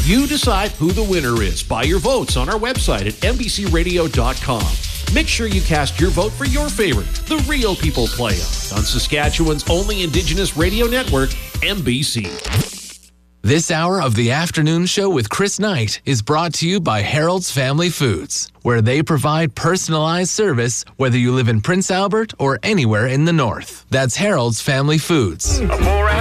You decide who the winner is by your votes on our website at NBCRadio.com. Make sure you cast your vote for your favorite, the Real People Play-On, on Saskatchewan's only Indigenous radio network, MBC. This hour of the afternoon show with Chris Knight is brought to you by Harold's Family Foods, where they provide personalized service whether you live in Prince Albert or anywhere in the north. That's Harold's Family Foods.